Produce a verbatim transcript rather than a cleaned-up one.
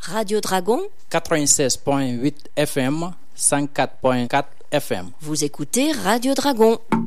Radio Dragon quatre-vingt-seize point huit F M, cent quatre point quatre F M. Vous écoutez Radio Dragon.